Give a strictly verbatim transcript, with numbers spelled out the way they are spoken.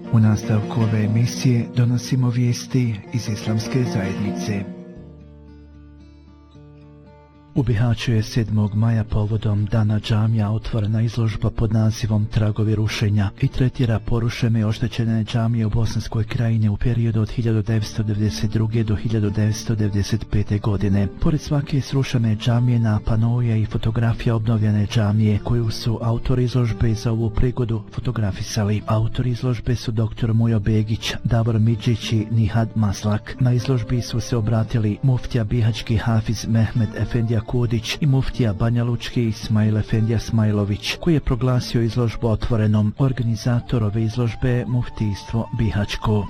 U nastavku ove emisije donosimo vijesti iz islamske zajednice. U Bihaću je sedmog maja povodom Dana džamija otvorena izložba pod nazivom Tragovi rušenja i tretira porušene i oštećene džamije u Bosanskoj krajini u periodu od hiljadu devetsto devedeset druge. do hiljadu devetsto devedeset pete. godine. Pored svake srušene džamije na panou je i fotografija obnovljene džamije koju su autori izložbe za ovu prigodu fotografisali. Autori izložbe su doktor Mujo Begić, Davor Midžić i Nihad Maslak. Na izložbi su se obratili muftija Bihaćki Hafiz Mehmed Efendija Kudić i muftija Banjalučki Ismail Efendija Smajlović, koji je proglasio izložbu otvorenom. Organizator ove izložbe muftijstvo Bihaćko.